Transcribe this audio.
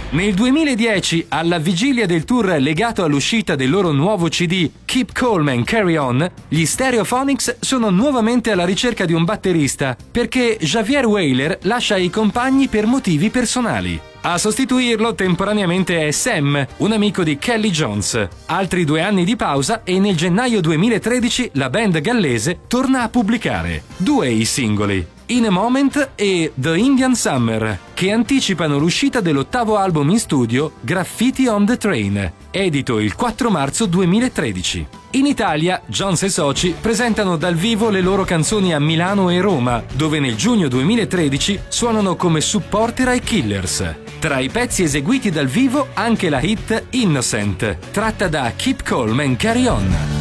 Nel 2010, alla vigilia del tour legato all'uscita del loro nuovo CD Keep Calm and Carry On, gli Stereophonics sono nuovamente alla ricerca di un batterista perché Javier Weyler lascia i compagni per motivi personali. A sostituirlo temporaneamente è Sam, un amico di Kelly Jones. Altri 2 anni di pausa e nel gennaio 2013 la band gallese torna a pubblicare 2 i singoli, In a Moment e The Indian Summer, che anticipano l'uscita dell'8º album in studio Graffiti on the Train, edito il 4 marzo 2013. In Italia, Jones e soci presentano dal vivo le loro canzoni a Milano e Roma, dove nel giugno 2013 suonano come supporter ai Killers. Tra i pezzi eseguiti dal vivo anche la hit Innocent, tratta da Keep Calm and Carry On.